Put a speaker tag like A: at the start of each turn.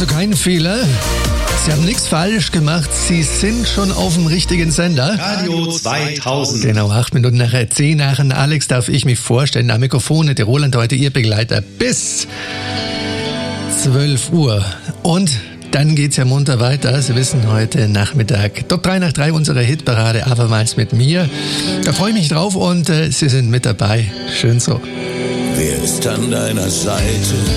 A: also kein Fehler. Sie haben nichts falsch gemacht. Sie sind schon auf dem richtigen Sender.
B: Radio 2000.
A: Genau, 8 Minuten nach 10 nach. Alex darf ich mich vorstellen. Am Mikrofon der Roland heute Ihr Begleiter bis 12 Uhr. Und dann geht's ja munter weiter. Sie wissen, heute Nachmittag Top 3 nach 3 unsere Hitparade, abermals mit mir. Da freue ich mich drauf und Sie sind mit dabei. Schön so.
C: Wer ist an deiner Seite?